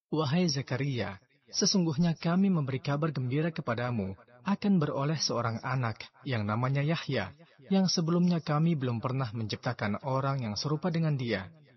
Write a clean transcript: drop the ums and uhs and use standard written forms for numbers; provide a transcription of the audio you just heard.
Wahai Zakaria, sesungguhnya kami memberi kabar gembira kepadamu akan beroleh seorang anak yang namanya Yahya, yang sebelumnya kami belum pernah menciptakan orang yang serupa dengan dia.